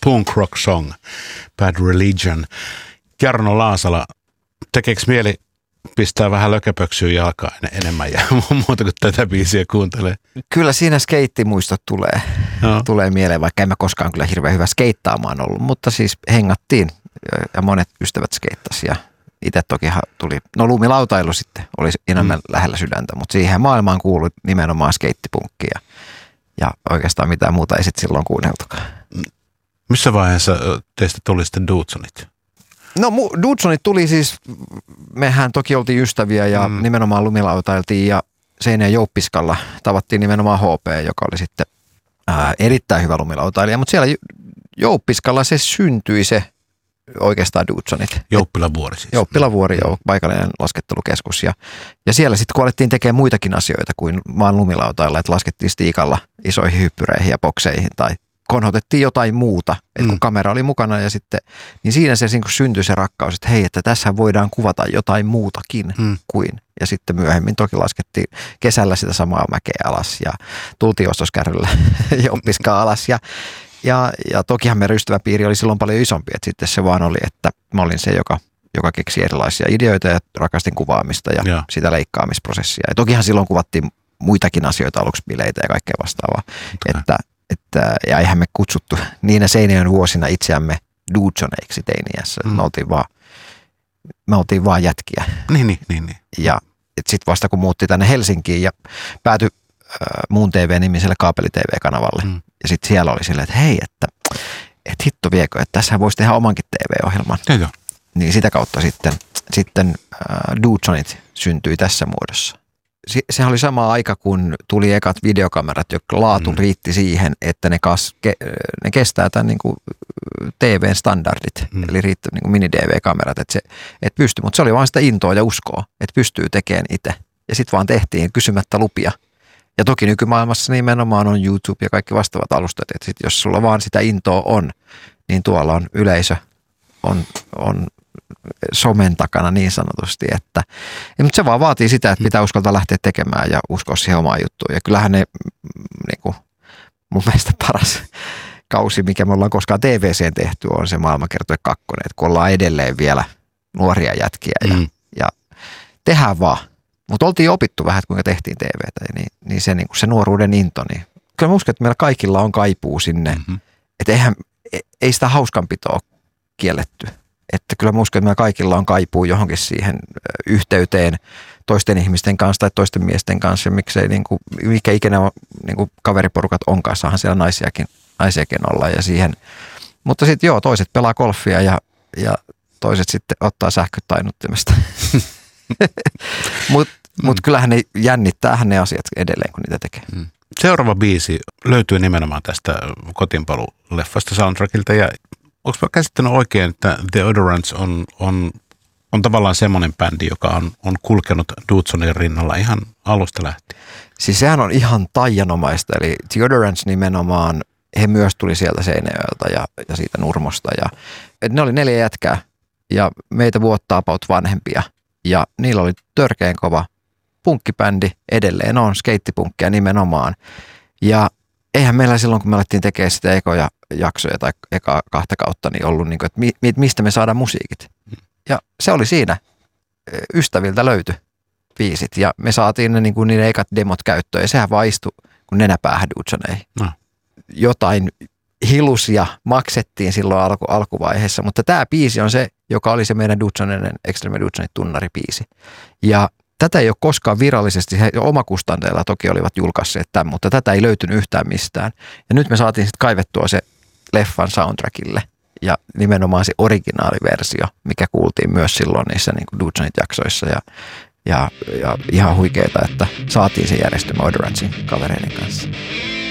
Punk Rock Song, Bad Religion. Jarno Laasala, tekeekö mieli pistää vähän lökäpöksyä jalkaan enemmän ja muuta kuin tätä biisiä kuuntelee? Kyllä siinä skeittimuistot tulee mieleen, vaikka en mä koskaan kyllä hirveän hyvä skeittaamaan ollut, mutta siis hengattiin ja monet ystävät skeittasi ja itse tokihan tuli, lumilautailu sitten oli enemmän lähellä sydäntä, mutta siihen maailmaan kuului nimenomaan skeittipunkki ja oikeastaan mitään muuta ei sitten silloin kuunneltukaan. Missä vaiheessa teistä tuli sitten Dudesonit? No Dudesonit tuli siis, mehän toki oltiin ystäviä ja nimenomaan lumilautailtiin ja Seinäjoen Jouppiskalla tavattiin nimenomaan HP, joka oli sitten erittäin hyvä lumilautailija, mutta siellä Jouppiskalla se syntyi se oikeastaan Dudesonit. Jouppilavuori siis. Jouppilavuori, paikallinen laskettelukeskus ja siellä sitten kun alettiin tekemään muitakin asioita kuin vaan lumilautailla, että laskettiin stiikalla isoihin hyppyreihin ja bokseihin tai konhotettiin jotain muuta, että kun kamera oli mukana ja sitten, niin siinä se niin syntyi se rakkaus, että hei, että tässä voidaan kuvata jotain muutakin kuin. Ja sitten myöhemmin toki laskettiin kesällä sitä samaa mäkeä alas ja tultiin ostoskärryllä Jouppiskaa alas ja tokihan meidän ystäväpiiri oli silloin paljon isompi, että sitten se vaan oli, että mä olin se, joka keksi erilaisia ideoita ja rakastin kuvaamista ja sitä leikkaamisprosessia. Ja tokihan silloin kuvattiin muitakin asioita, aluksi bileitä ja kaikkea vastaavaa, ja eihän me kutsuttu niinä Seinäjoen vuosina itseämme Dudesoneiksi teiniässä. Me oltiin vaan jätkiä. Niin. Ja sitten vasta kun muutti tänne Helsinkiin ja päätyi Muun TV-nimiselle kaapeli-TV-kanavalle. Ja sitten siellä oli silleen, että hei, että hitto viekö, että tässä voisi tehdä omankin TV-ohjelman. Joo. Niin sitä kautta sitten Dudesonit syntyi tässä muodossa. Sehän oli sama aika, kun tuli ekat videokamerat, jotka laatu riitti siihen, että ne kestää tämän niin kuin TVn standardit. Eli riitti niin kuin mini-DV-kamerat, että pystyi. Mutta se oli vain sitä intoa ja uskoa, että pystyy tekemään itse. Ja sitten vaan tehtiin kysymättä lupia. Ja toki nykymaailmassa nimenomaan on YouTube ja kaikki vastaavat alustat. Että sit jos sulla vaan sitä intoa on, niin tuolla on yleisö, on somen takana niin sanotusti, mutta se vaan vaatii sitä, että pitää uskaltaa lähteä tekemään ja uskoa siihen omaan juttuun. Ja kyllähän ne niin kuin, mun mielestä paras kausi, mikä me ollaan koskaan TVC:n tehty, on se Maailmankertoja 2, että kun ollaan edelleen vielä nuoria jätkiä ja tehdään vaan. Mutta oltiin opittu vähän, että kuinka tehtiin TVtä, niin se nuoruuden into, niin kyllä mä uskon, että meillä kaikilla on kaipuu sinne, että ei sitä hauskanpitoa kielletty. Että kyllä mä uskon, että meillä kaikilla on kaipuu johonkin siihen yhteyteen toisten ihmisten kanssa tai toisten miesten kanssa. Ja miksei, mikä ikinä on, kaveriporukat onkaan, saahan siellä naisiakin olla. Ja siihen. Mutta sitten toiset pelaa golfia ja toiset sitten ottaa sähköt tainuttimesta. Mutta kyllähän ne jännittää ne asiat edelleen, kun niitä tekee. Seuraava biisi löytyy nimenomaan tästä Kotiinpalu-leffasta soundtrackilta ja onko mä käsittänyt oikein, että The Odorants on tavallaan semmoinen bändi, joka on kulkenut Dudesonin rinnalla ihan alusta lähtien? Siis sehän on ihan taianomaista, eli The Odorants nimenomaan, he myös tuli sieltä Seinäjoelta ja siitä Nurmosta. Ne oli 4 jätkää ja meitä vuotta about vanhempia ja niillä oli törkeän kova punkkibändi, edelleen on skeittipunkkia nimenomaan. Ja eihän meillä silloin, kun me alettiin tekemään sitä ekoja jaksoja tai eka 2 kautta, niin ollut, niin kuin, että mistä me saadaan musiikit. Ja se oli siinä. Ystäviltä löytyi biisit ja me saatiin ne, niin kuin niiden ekat demot käyttöön ja sehän vaan istui kun nenäpäähän Dudesoneihin. Jotain hilusia maksettiin silloin alkuvaiheessa, mutta tämä biisi on se, joka oli se meidän Dudesoninen Extreme Dudesonit tunnaribiisi. Ja tätä ei ole koskaan virallisesti, he omakustanteilla toki olivat julkaisseet tämän, mutta tätä ei löytynyt yhtään mistään. Ja nyt me saatiin sitten kaivettua se leffan soundtrackille ja nimenomaan se originaaliversio, mikä kuultiin myös silloin niissä niin kuin Dudesonit-jaksoissa ja ihan huikeeta, että saatiin se järjestymä Odorantsin kavereiden kanssa.